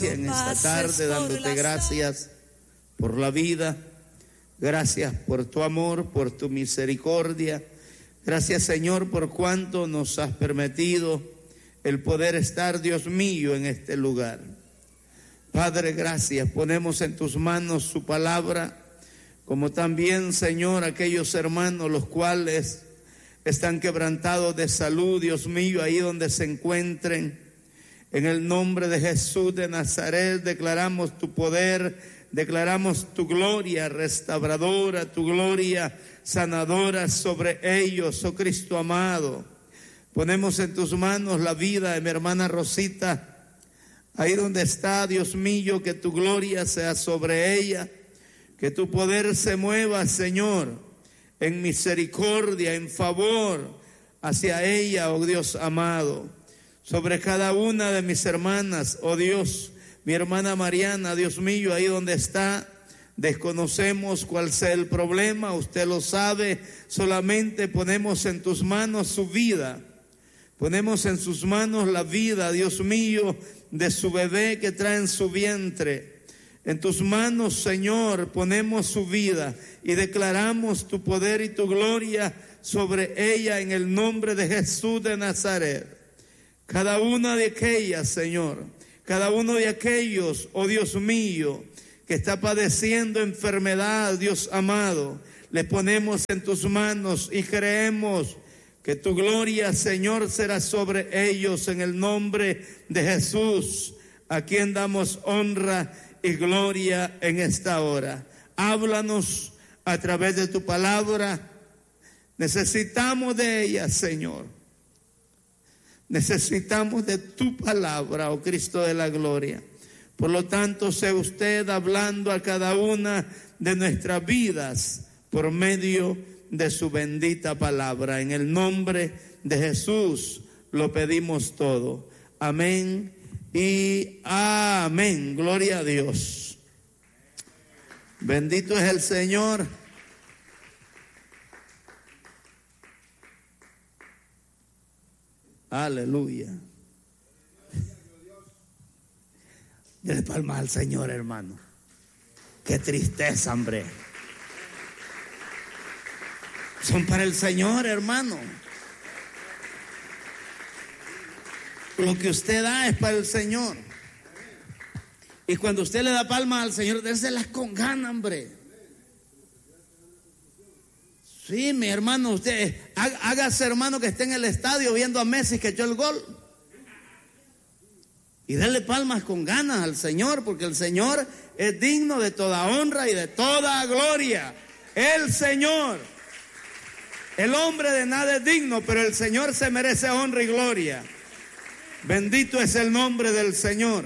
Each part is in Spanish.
En esta tarde, dándote gracias por la vida, gracias por tu amor, por tu misericordia. Gracias, Señor, por cuanto nos has permitido el poder estar, Dios mío, en este lugar. Padre, gracias. Ponemos en tus manos su palabra, como también, Señor, aquellos hermanos los cuales están quebrantados de salud, Dios mío, ahí donde se encuentren. En el nombre de Jesús de Nazaret declaramos tu poder, declaramos tu gloria restauradora, tu gloria sanadora sobre ellos, oh Cristo amado. Ponemos en tus manos la vida de mi hermana Rosita, ahí donde está, Dios mío, que tu gloria sea sobre ella, que tu poder se mueva, Señor, en misericordia, en favor hacia ella, oh Dios amado. Sobre cada una de mis hermanas, oh Dios, mi hermana Mariana, Dios mío, ahí donde está, desconocemos cuál sea el problema, usted lo sabe, solamente ponemos en tus manos su vida, ponemos en sus manos la vida, Dios mío, de su bebé que trae en su vientre. En tus manos, Señor, ponemos su vida y declaramos tu poder y tu gloria sobre ella en el nombre de Jesús de Nazaret. Cada una de aquellas, Señor, cada uno de aquellos, oh Dios mío, que está padeciendo enfermedad, Dios amado, le ponemos en tus manos y creemos que tu gloria, Señor, será sobre ellos en el nombre de Jesús, a quien damos honra y gloria en esta hora. Háblanos a través de tu palabra. Necesitamos de ella, Señor. Necesitamos de tu palabra, oh Cristo de la gloria. Por lo tanto, sea usted hablando a cada una de nuestras vidas por medio de su bendita palabra. En el nombre de Jesús lo pedimos todo. Amén y amén. Gloria a Dios. Bendito es el Señor. Aleluya. Dele palmas al Señor, hermano. Qué tristeza, hombre. Son para el Señor, hermano. Lo que usted da es para el Señor. Y cuando usted le da palmas al Señor, déselas con ganas, hombre. Sí, mi hermano, usted hágase, hermano, que esté en el estadio viendo a Messi que echó el gol. Y dele palmas con ganas al Señor, porque el Señor es digno de toda honra y de toda gloria. El Señor. El hombre de nada es digno, pero el Señor se merece honra y gloria. Bendito es el nombre del Señor.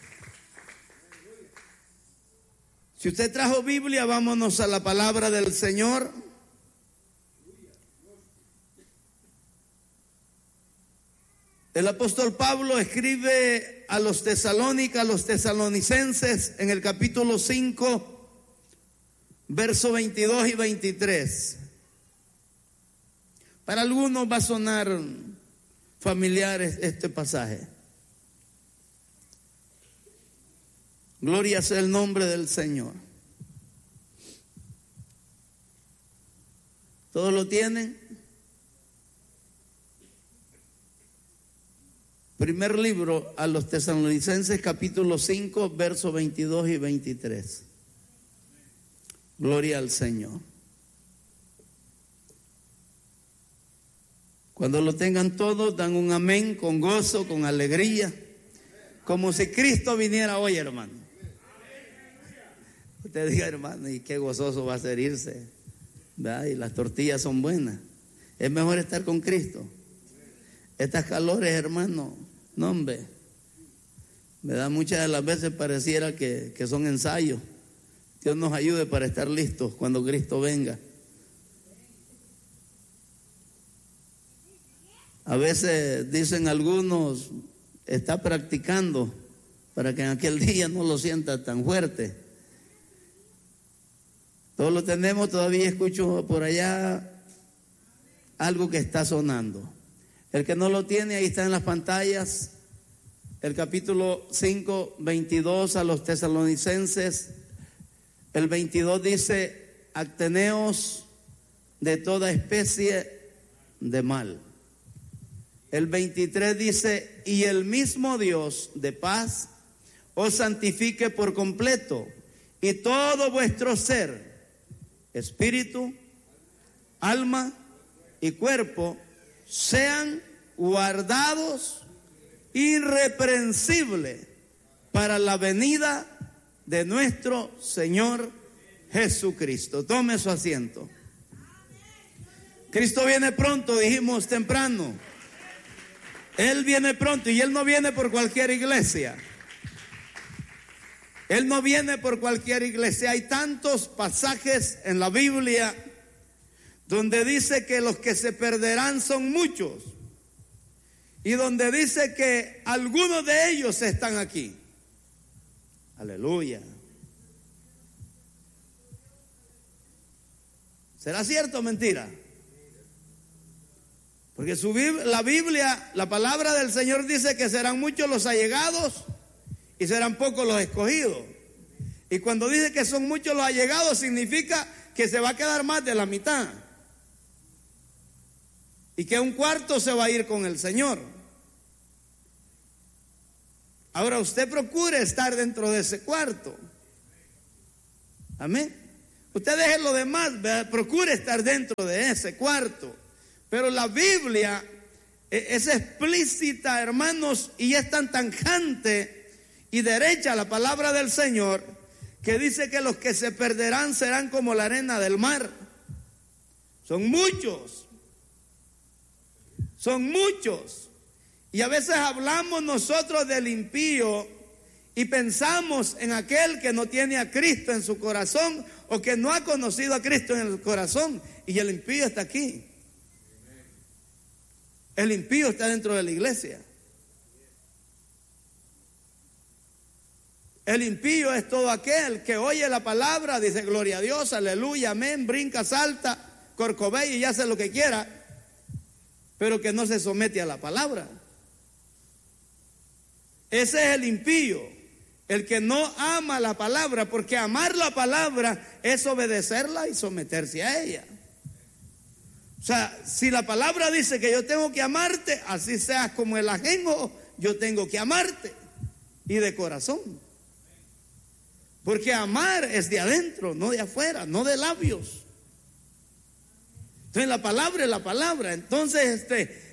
Si usted trajo Biblia, vámonos a la palabra del Señor. El apóstol Pablo escribe a los tesalonicenses en el capítulo 5, verso 22 y 23. Para algunos va a sonar familiar este pasaje. Gloria sea el nombre del Señor. ¿Todos lo tienen? Primer libro a los tesalonicenses, capítulo 5, versos 22 y 23. Gloria al Señor. Cuando lo tengan todos, dan un amén con gozo, con alegría, como si Cristo viniera hoy, hermano. Usted diga, hermano, y qué gozoso va a ser irse, ¿verdad? Y las tortillas son buenas. Es mejor estar con Cristo. Estas calores, hermano, no, hombre, me da muchas de las veces pareciera que son ensayos. Dios nos ayude para estar listos cuando Cristo venga. A veces dicen algunos, está practicando para que en aquel día no lo sienta tan fuerte. Todos lo tenemos, todavía escucho por allá algo que está sonando. El que no lo tiene, ahí está en las pantallas, el capítulo 5, 22 a los tesalonicenses. El 22 dice: absteneos de toda especie de mal. El 23 dice: y el mismo Dios de paz os santifique por completo, y todo vuestro ser, espíritu, alma y cuerpo, sean guardados irreprensibles para la venida de nuestro Señor Jesucristo. Tome su asiento. Cristo viene pronto, dijimos temprano. Él viene pronto, y Él no viene por cualquier iglesia. Él no viene por cualquier iglesia. Hay tantos pasajes en la Biblia donde dice que los que se perderán son muchos, y donde dice que algunos de ellos están aquí. Aleluya. ¿Será cierto o mentira? Porque la Biblia, la palabra del Señor dice que serán muchos los allegados y serán pocos los escogidos. Y cuando dice que son muchos los allegados, significa que se va a quedar más de la mitad, y que un cuarto se va a ir con el Señor. Ahora usted procure estar dentro de ese cuarto. Amén. Usted deje lo demás, procure estar dentro de ese cuarto. Pero la Biblia es explícita, hermanos, y es tan tajante y derecha la palabra del Señor, que dice que los que se perderán serán como la arena del mar. Son muchos. Son muchos. Y a veces hablamos nosotros del impío y pensamos en aquel que no tiene a Cristo en su corazón, o que no ha conocido a Cristo en el corazón. Y el impío está aquí. El impío está dentro de la iglesia. El impío es todo aquel que oye la palabra, dice gloria a Dios, aleluya, amén, brinca, salta, corcovea y hace lo que quiera, pero que no se somete a la palabra. Ese es el impío, el que no ama la palabra, porque amar la palabra es obedecerla y someterse a ella. O sea, si la palabra dice que yo tengo que amarte, así seas como el ajeno, yo tengo que amarte, y de corazón. Porque amar es de adentro, no de afuera, no de labios. Entonces la palabra es la palabra. Entonces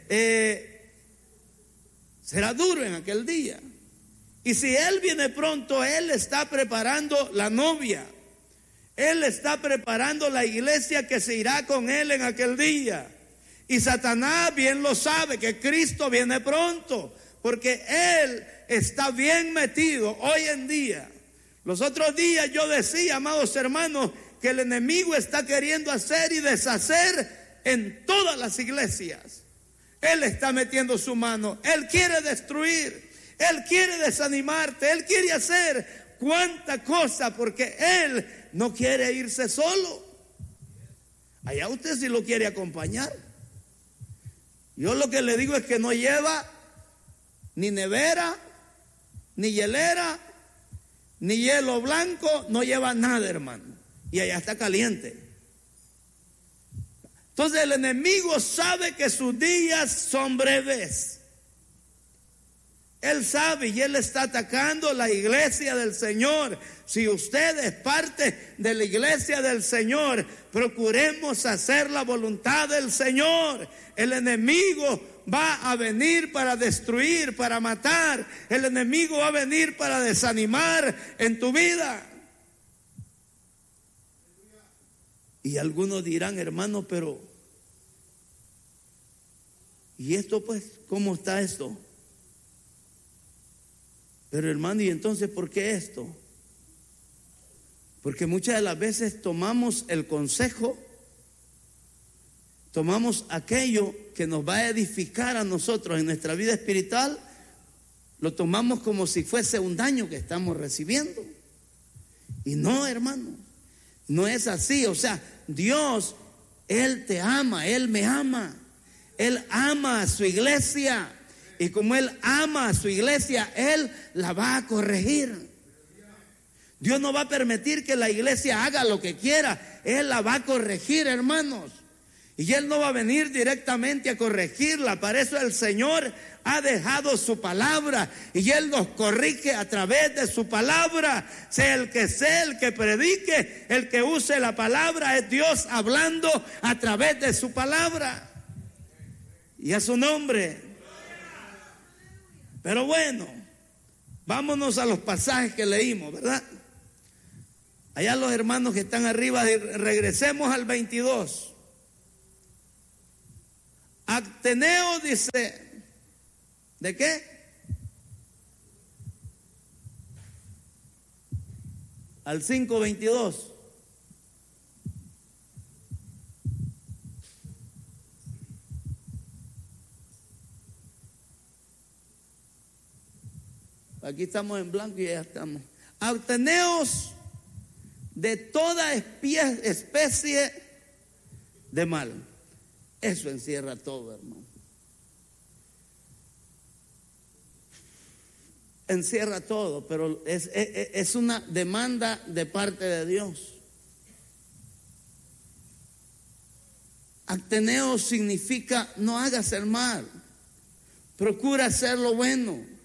será duro en aquel día. Y si Él viene pronto, Él está preparando la novia. Él está preparando la iglesia que se irá con Él en aquel día. Y Satanás bien lo sabe, que Cristo viene pronto, porque Él está bien metido hoy en día. Los otros días yo decía, amados hermanos, que el enemigo está queriendo hacer y deshacer en todas las iglesias. Él está metiendo su mano. Él quiere destruir. Él quiere desanimarte. Él quiere hacer cuánta cosa, porque Él no quiere irse solo. Allá usted sí lo quiere acompañar. Yo lo que le digo es que no lleva ni nevera, ni hielera, ni hielo blanco, no lleva nada, hermano. Y allá está caliente. Entonces el enemigo sabe que sus días son breves. Él sabe, y Él está atacando la iglesia del Señor. Si usted es parte de la iglesia del Señor, procuremos hacer la voluntad del Señor. El enemigo va a venir para destruir, para matar. El enemigo va a venir para desanimar en tu vida. Y algunos dirán, hermano, pero ¿y esto pues? ¿Cómo está esto? Pero hermano, ¿y entonces por qué esto? Porque muchas de las veces tomamos el consejo, tomamos aquello que nos va a edificar a nosotros en nuestra vida espiritual, lo tomamos como si fuese un daño que estamos recibiendo. Y no, hermano, no es así. O sea, Dios, Él te ama, Él me ama, Él ama a su iglesia. Y como Él ama a su iglesia, Él la va a corregir. Dios no va a permitir que la iglesia haga lo que quiera. Él la va a corregir, hermanos. Y Él no va a venir directamente a corregirla. Para eso el Señor ha dejado su palabra. Y Él nos corrige a través de su palabra. Sea el que predique, el que use la palabra, es Dios hablando a través de su palabra. Y a su nombre. Pero bueno, vámonos a los pasajes que leímos, ¿verdad? Allá los hermanos que están arriba, regresemos al 22. Ateneo dice, ¿de qué? Al 5:22. Aquí estamos en blanco y ya estamos. Absteneos de toda especie de mal. Eso encierra todo, hermano. Encierra todo, pero es una demanda de parte de Dios. Absteneos significa no hagas el mal, procura hacer lo bueno.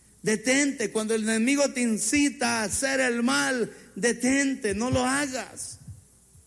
Detente, cuando el enemigo te incita a hacer el mal, detente, no lo hagas.